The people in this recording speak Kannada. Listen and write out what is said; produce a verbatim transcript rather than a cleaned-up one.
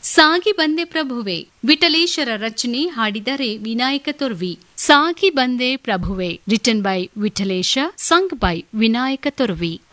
ಸಾಗಿ ಬಂದೆ ಪ್ರಭುವೆ ವಿಠಲೇಶ್ವರ ರಚನೆ ಹಾಡಿದರೆ ವಿನಾಯಕ ತೊರ್ವಿ. ಸಾಗಿ ಬಂದೆ ಪ್ರಭುವೆ written by ವಿಠಲೇಶ, sung by Vinayaka ತೊರ್ವಿ.